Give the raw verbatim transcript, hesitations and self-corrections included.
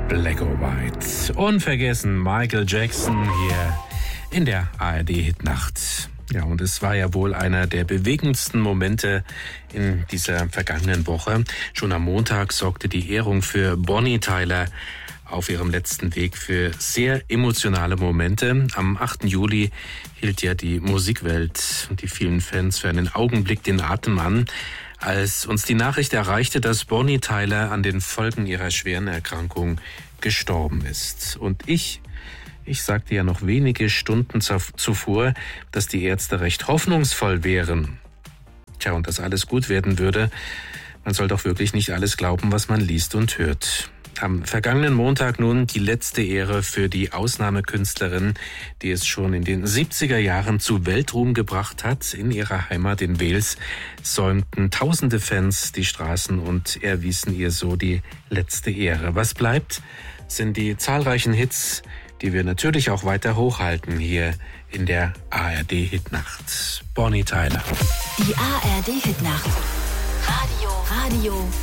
Black or White. Unvergessen Michael Jackson hier in der A R D-Hitnacht. Ja, und es war ja wohl einer der bewegendsten Momente in dieser vergangenen Woche. Schon am Montag sorgte die Ehrung für Bonnie Tyler auf ihrem letzten Weg für sehr emotionale Momente. Am achten Juli hielt ja die Musikwelt und die vielen Fans für einen Augenblick den Atem an, als uns die Nachricht erreichte, dass Bonnie Tyler an den Folgen ihrer schweren Erkrankung gestorben ist. Und ich, ich sagte ja noch wenige Stunden zuvor, dass die Ärzte recht hoffnungsvoll wären. Tja, und dass alles gut werden würde. Man soll doch wirklich nicht alles glauben, was man liest und hört. Am vergangenen Montag nun die letzte Ehre für die Ausnahmekünstlerin, die es schon in den siebziger Jahren zu Weltruhm gebracht hat. In ihrer Heimat in Wales säumten tausende Fans die Straßen und erwiesen ihr so die letzte Ehre. Was bleibt, sind die zahlreichen Hits, die wir natürlich auch weiter hochhalten hier in der A R D-Hitnacht. Bonnie Tyler. Die A R D-Hitnacht. Radio, Radio